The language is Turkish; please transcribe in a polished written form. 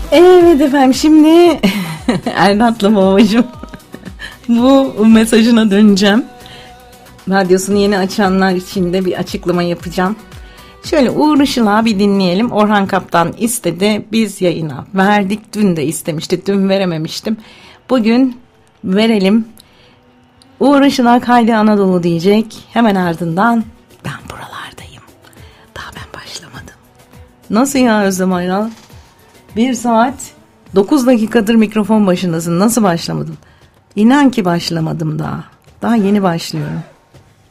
Evet efendim, şimdi Erdat'la babacığım bu mesajına döneceğim. Radyosunu yeni açanlar için de bir açıklama yapacağım. Şöyle Uğur Işıl'a bir dinleyelim. Orhan Kaptan istedi, biz yayına verdik. Dün de istemişti, dün verememiştim. Bugün verelim. Uğur Işıl'a Haydi Anadolu diyecek. Hemen ardından ben buralardayım. Daha ben başlamadım. Nasıl ya Özlem Ayral? 1 saat 9 dakikadır mikrofon başındasın. Nasıl başlamadın? İnan ki başlamadım daha. Daha yeni başlıyorum.